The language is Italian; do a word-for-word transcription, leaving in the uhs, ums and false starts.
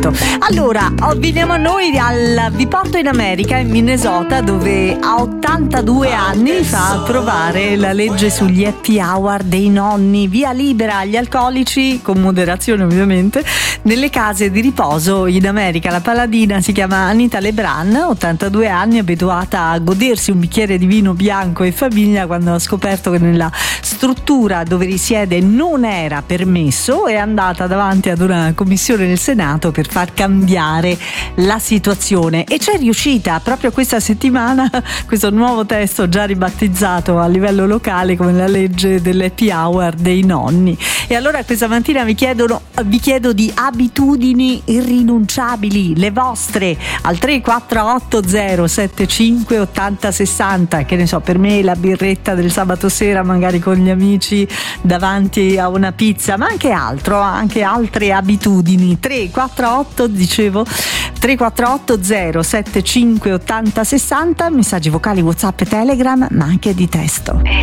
certo. Allora, veniamo a noi, al, vi porto in America, in Minnesota, dove a ottantadue anni fa approvare la legge sugli happy hour dei nonni, via libera agli alcolici, con moderazione ovviamente, nelle case di riposo in America. La paladina si chiama Anita Lebran, ottantadue anni, abituata a godersi un bicchiere di vino bianco in famiglia, quando ha scoperto che nella struttura dove risiede non era permesso, è andata davanti ad una commissione del Senato per far cambiare la situazione, e c'è riuscita proprio questa settimana. Questo nuovo testo, già ribattezzato a livello locale come la legge dell'happy hour dei nonni. E allora questa mattina vi chiedono, vi chiedo di abitudini irrinunciabili, le vostre, al tre quattro otto zero sette cinque otto zero sei zero. Che ne so, per me la birretta del sabato sera magari con gli amici davanti a una pizza, ma anche altro, anche altre abitudini. Tre quattro otto, dicevo, tre quattro otto zero sette cinque otto zero sei zero, messaggi vocali, WhatsApp e Telegram, ma anche di testo.